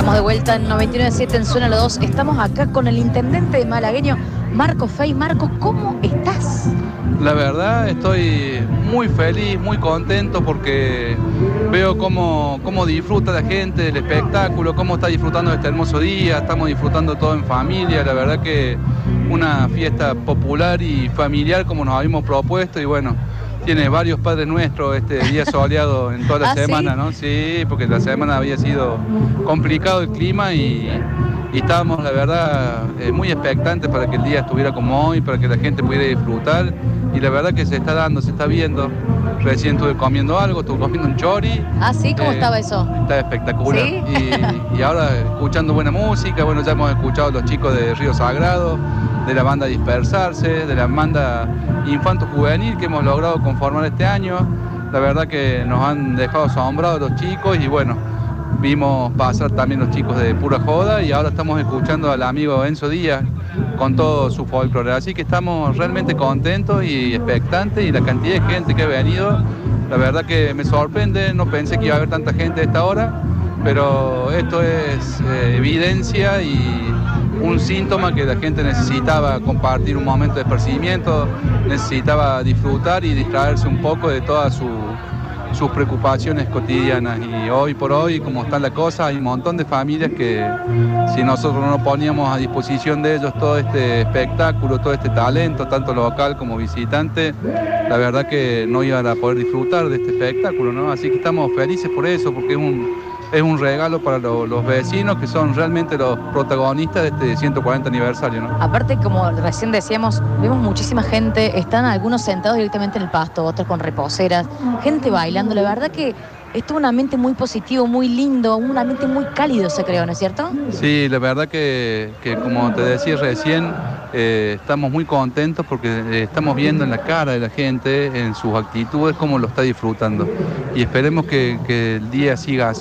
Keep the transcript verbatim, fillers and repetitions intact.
Estamos de vuelta en noventa y nueve punto siete en Zona Los Dos. Estamos acá con el intendente de malagueño, Marcos Fey. Marcos, ¿cómo estás? La verdad estoy muy feliz, muy contento porque veo cómo, cómo disfruta la gente del espectáculo, cómo está disfrutando de este hermoso día, estamos disfrutando todo en familia. La verdad que una fiesta popular y familiar como nos habíamos propuesto y bueno, tiene varios padres nuestros este día soleado en toda la ¿Ah, semana, sí? ¿no? Sí, porque la semana había sido complicado el clima y, y estábamos, la verdad, eh, muy expectantes para que el día estuviera como hoy, para que la gente pudiera disfrutar. Y la verdad que se está dando, se está viendo. Recién estuve comiendo algo, estuve comiendo un chori. ¿Ah, sí? ¿Cómo Eh, estaba eso? Está espectacular. ¿Sí? Y, y ahora escuchando buena música, bueno, ya hemos escuchado a los chicos de Río Sagrado, de la banda Dispersarse, de la banda Infanto Juvenil que hemos logrado conformar este año. La verdad que nos han dejado asombrados los chicos y bueno, vimos pasar también los chicos de Pura Joda y ahora estamos escuchando al amigo Enzo Díaz con todo su folclore. Así que estamos realmente contentos y expectantes y la cantidad de gente que ha venido, la verdad que me sorprende, no pensé que iba a haber tanta gente a esta hora, pero esto es eh, evidencia y un síntoma que la gente necesitaba compartir un momento de esparcimiento, necesitaba disfrutar y distraerse un poco de todas su, sus preocupaciones cotidianas. Y hoy por hoy, como está la cosa, hay un montón de familias que si nosotros no poníamos a disposición de ellos todo este espectáculo, todo este talento, tanto local como visitante, la verdad que no iban a poder disfrutar de este espectáculo, ¿no? Así que estamos felices por eso, porque es un... es un regalo para lo, los vecinos que son realmente los protagonistas de este ciento cuarenta aniversario, ¿no? Aparte, como recién decíamos, vemos muchísima gente, están algunos sentados directamente en el pasto, otros con reposeras, gente bailando. La verdad que esto es un ambiente muy positivo, muy lindo, un ambiente muy cálido, se creó, ¿no es cierto? Sí, la verdad que, que como te decía recién, eh, estamos muy contentos porque eh, estamos viendo en la cara de la gente, en sus actitudes, cómo lo está disfrutando. Y esperemos que, que el día siga así.